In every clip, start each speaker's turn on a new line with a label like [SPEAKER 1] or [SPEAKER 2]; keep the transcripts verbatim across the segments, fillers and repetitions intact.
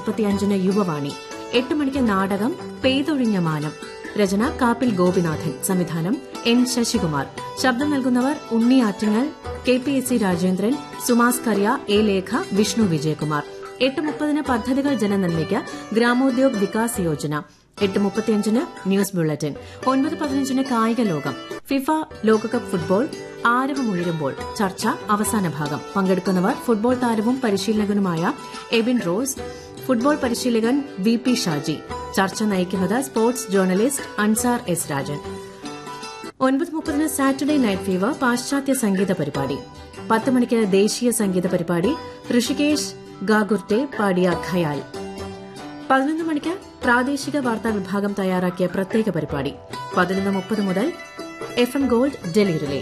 [SPEAKER 1] മുപ്പത്തിയഞ്ചിന് യുവവാണി. എട്ട് മണിക്ക് നാടകം പെയ്തൊഴിഞ്ഞ മാനം. രചന കാപ്പിൽ ഗോപിനാഥൻ. സംവിധാനം എൻ ശശികുമാർ. ശബ്ദം നൽകുന്നവർ ഉണ്ണി Attingal, K P S C Rajendran, സുമാസ് Kariya, A Lekha, Vishnu Vijayakumar. എട്ട് മുപ്പതിന് പദ്ധതികൾ ജനനന്മയ്ക്ക് ഗ്രാമോദ്യോഗ് വികാസ് യോജന. എട്ട് മുപ്പത്തിയഞ്ചിന് ന്യൂസ് ബുള്ളറ്റിൻ. ഒൻപത് പതിനഞ്ചിന് കായിക ലോകം. ഫിഫ ലോകകപ്പ് ഫുട്ബോൾ ആരവമുയരുമ്പോൾ ചർച്ച അവസാന ഭാഗം. പങ്കെടുക്കുന്നവർ ഫുട്ബോൾ താരവും പരിശീലകനുമായ എബിൻ റോസ്, ഫുട്ബോൾ പരിശീലകൻ വി പി ഷാജി. ചർച്ച നയിക്കുന്നത് sports journalist Ansar S Rajan. ഒൻപത് മുപ്പതിന് സാറ്റർഡേ നൈറ്റ് ഫീവർ പാശ്ചാത്യ സംഗീത പരിപാടി. പത്ത് മണിക്ക് ദേശീയ സംഗീത പരിപാടി. ഋഷികേശ് ഗാഗുർട്ടെ പാടിയ ഖയാൽ. പതിനൊന്ന് മണിക്ക് പ്രാദേശിക വാർത്താ വിഭാഗം തയ്യാറാക്കിയ പ്രത്യേക പരിപാടി. പതിനൊന്ന് മുപ്പത് മുതൽ F M gold Delhi relay.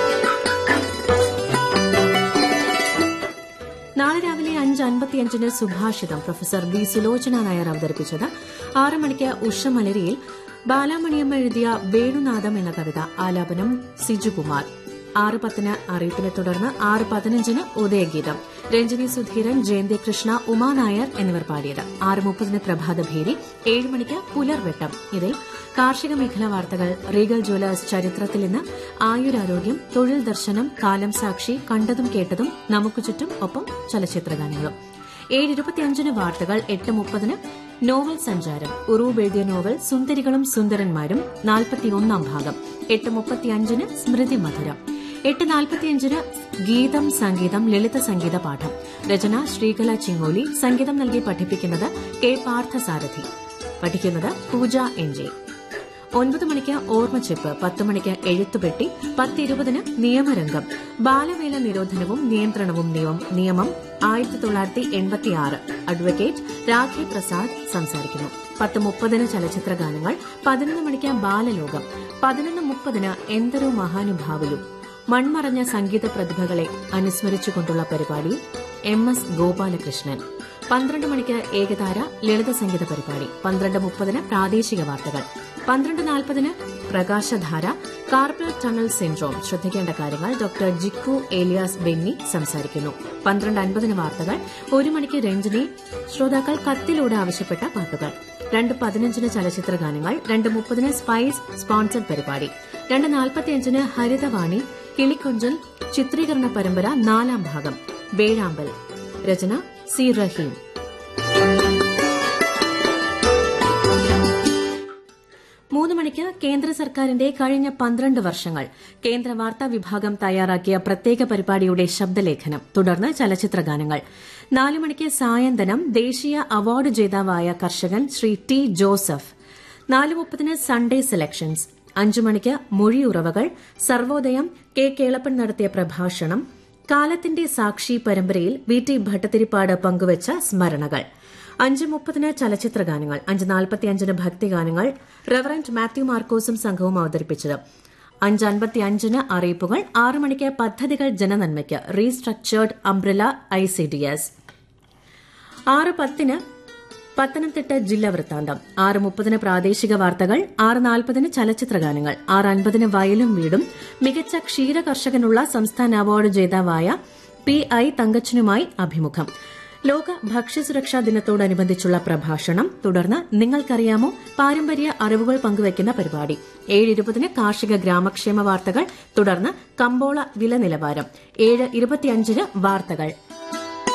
[SPEAKER 1] നാളെ രാവിലെ അഞ്ച് അൻപത്തിയഞ്ചിന് സുഭാഷിതം പ്രൊഫസർ ബി സുലോചന നായർ അവതരിപ്പിച്ചത്. ആറ് മണിക്ക് ഉഷമലരിയിൽ ബാലാമണിയമ്മ എഴുതിയ വേണുനാഥം എന്ന കവിത. ആലാപനം സിജുകുമാർ. ആറ് പത്തിന് അറിയിപ്പിനെ തുടർന്ന് ആറ് പതിനഞ്ചിന് ഉദയഗീതം. രഞ്ജനി സുധീരൻ, ജയന്തി കൃഷ്ണ, ഉമാ നായർ എന്നിവർ പാടിയത്. ആറ് മുപ്പതിന് പ്രഭാതഭേരി. ഏഴ് മണിക്ക് പുലർവെട്ടം. ഇതിൽ കാർഷിക മേഖലാ വാർത്തകൾ, റീഗൽ ജ്വല്ലേഴ്സ് ചരിത്രത്തിൽ ഇന്ന്, ആയുരാരോഗ്യം, തൊഴിൽ ദർശനം, കാലം സാക്ഷി, കണ്ടതും കേട്ടതും, നമുക്ക് ചുറ്റും, ഒപ്പം ചലച്ചിത്രഗാനങ്ങളും. ഏഴ് ഇരുപത്തിയഞ്ചിന് വാർത്തകൾ. എട്ട് മുപ്പതിന് നോവൽ സഞ്ചാരം. ഉറൂബ് എഴുതിയ നോവൽ സുന്ദരികളും സുന്ദരന്മാരും നാൽപ്പത്തിയൊന്നാം ഭാഗം. എട്ട് മുപ്പത്തിയഞ്ചിന് സ്മൃതി മധുരം. എട്ട് നാൽപ്പത്തിയഞ്ചിന് ഗീതം സംഗീതം ലളിത സംഗീത പാഠം. രചന ശ്രീകല ചിങ്ങോലി. സംഗീതം നൽകി പഠിപ്പിക്കുന്നത് കെ പാർത്ഥസാരഥി. പഠിക്കുന്നത് പൂജ എൻ ജെ. ഒൻപത് മണിക്ക് ഓർമ്മച്ചെപ്പ്. പത്ത് മണിക്ക് എഴുത്തുപെട്ടി. പത്തിരുപതിന് നിയമരംഗം. ബാലവേല നിരോധനവും നിയന്ത്രണവും നിയമം ആയിരത്തി തൊള്ളായിരത്തി എൺപത്തിയാറ്. അഡ്വക്കേറ്റ് രാഖി പ്രസാദ് സംസാരിക്കുന്നു. പത്ത് മുപ്പതിന് ചലച്ചിത്ര ഗാനങ്ങൾ. പതിനൊന്ന് മണിക്ക് ബാലലോകം. പതിനൊന്ന് മുപ്പതിന് എന്തൊരു മഹാനുഭാവലും. മൺമറഞ്ഞ സംഗീത പ്രതിഭകളെ അനുസ്മരിച്ചുകൊണ്ടുള്ള പരിപാടി. M S Gopalakrishnan. പന്ത്രണ്ട് മണിക്ക് ഏകതാര ലളിത സംഗീത പരിപാടി. പന്ത്രണ്ട് മുപ്പതിന് പ്രാദേശിക വാർത്തകൾ. പന്ത്രണ്ട് നാൽപ്പതിന് പ്രകാശധാര. കാർപ്പൽ ടണൽ സിൻഡ്രോം ശ്രദ്ധിക്കേണ്ട കാര്യങ്ങൾ. ഡോക്ടർ ജിക്കു ഏലിയാസ് ബെന്നി സംസാരിക്കുന്നു. പന്ത്രണ്ട് അൻപതിന് വാർത്തകൾ. ഒരു മണിക്ക് രഞ്ജനി. ശ്രോതാക്കൾ കത്തിലൂടെ ആവശ്യപ്പെട്ട പാട്ടുകൾ. രണ്ട് പതിനഞ്ചിന് ചലച്ചിത്ര ഗാനങ്ങൾ. രണ്ട് മുപ്പതിന് സ്പൈസ് സ്പോൺസർഡ് പരിപാടി. രണ്ട് നാൽപ്പത്തിയഞ്ചിന് ഹരിതവാണി കിളിക്കൊഞ്ചൽ ചിത്രീകരണ പരമ്പര നാലാം ഭാഗം. വേഴാമ്പൽ. രചന സി റഹീം. മൂന്ന് മണിക്ക് കേന്ദ്ര സർക്കാരിന്റെ കഴിഞ്ഞ പന്ത്രണ്ട് വർഷങ്ങൾ കേന്ദ്ര വാർത്താ വിഭാഗം തയ്യാറാക്കിയ പ്രത്യേക പരിപാടിയുടെ ശബ്ദലേഖനം. തുടർന്ന് ചലച്ചിത്ര ഗാനങ്ങൾ. നാല് മണിക്ക് സായന്തനം. ദേശീയ അവാർഡ് ജേതാവായ കർഷകൻ ശ്രീ ടി ജോസഫ്. നാല് മുപ്പതിന് സൺഡേ സെലക്ഷൻസ്. അഞ്ചു മണിക്ക് മൊഴിയുറവകൾ. സർവോദയം കെ കേളപ്പൻ നടത്തിയ പ്രഭാഷണം. കാലത്തിന്റെ സാക്ഷി പരമ്പരയിൽ വി ടി ഭട്ടതിരിപ്പാട് പങ്കുവച്ച സ്മരണകൾ. അഞ്ച് മുപ്പതിന് ചലച്ചിത്ര ഗാനങ്ങൾ. അഞ്ച് നാൽപ്പത്തിയഞ്ചിന് ഭക്തിഗാനങ്ങൾ. റവറന്റ് മാത്യു മാർക്കോസും സംഘവും അവതരിപ്പിച്ചത്. അഞ്ച് അൻപത്തിയഞ്ചിന് അറിയിപ്പുകൾ. ആറ് മണിക്ക് പദ്ധതികൾ ജനനന്മയ്ക്ക് restructured umbrella I C D S. ആറ് പത്തിന് പത്തനംതിട്ട ജില്ലാ വൃത്താന്തം. ആറ് മുപ്പതിന് പ്രാദേശിക വാർത്തകൾ. ആറ് നാൽപ്പതിന് ചലച്ചിത്ര ഗാനങ്ങൾ. ആറ് അൻപതിന് വയലും വീടും. മികച്ച ക്ഷീര കർഷകനുള്ള സംസ്ഥാന അവാർഡ് ജേതാവായ പി ഐ തങ്കച്ചനുമായി അഭിമുഖം. ലോക ഭക്ഷ്യസുരക്ഷാ ദിനത്തോടനുബന്ധിച്ചുള്ള പ്രഭാഷണം. തുടർന്ന് നിങ്ങൾക്കറിയാമോ പാരമ്പര്യ അറിവുകൾ പങ്കുവയ്ക്കുന്ന പരിപാടി. ഏഴ് ഇരുപതിന് കാർഷിക ഗ്രാമക്ഷേമ വാർത്തകൾ. തുടർന്ന് കമ്പോള വില നിലവാരം. ഏഴ് ഇരുപത്തിയഞ്ചിന് വാർത്തകൾ.